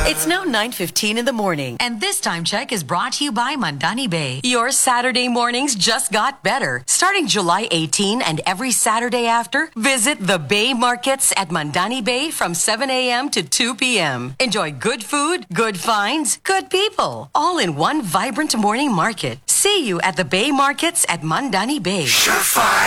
It's now 9:15 in the morning. And this time check is brought to you by Mandani Bay. Your Saturday mornings just got better. Starting July 18 and every Saturday after, visit the Bay Markets at Mandani Bay from 7 a.m. to 2 p.m. Enjoy good food, good finds, good people, all in one vibrant morning market. See you at the Bay Markets at Mandani Bay. Surefire.